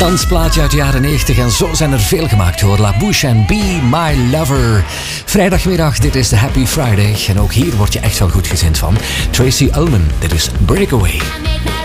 Dansplaatje uit de jaren 90 en zo zijn er veel gemaakt hoor. La Bouche en Be My Lover. Vrijdagmiddag, dit is de Happy Friday. En ook hier word je echt wel goed gezind van. Tracy Ullman, dit is Breakaway.